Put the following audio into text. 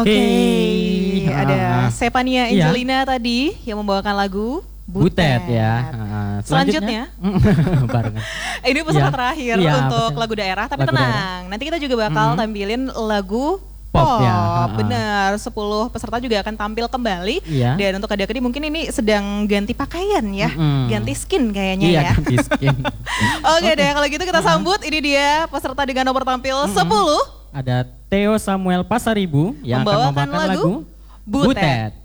Oke, ada Sepania Iya. Angelina tadi yang membawakan lagu Butet ya. Selanjutnya, barengan. ini peserta Iya. terakhir Iya, untuk peserta- lagu daerah, tapi lagu tenang, nanti kita juga bakal tampilin lagu Pop, pop. ya. Bener, 10 peserta juga akan tampil kembali. Iya. Dan untuk adik-adik mungkin ini sedang ganti pakaian ya, ganti skin kayaknya Iya, ya. ganti skin. Oke deh, kalau gitu kita sambut, ini dia peserta dengan nomor tampil 10. Ada Theo Samuel Pasaribu yang akan Membawakan membawakan lagu lagu Butet. Butet.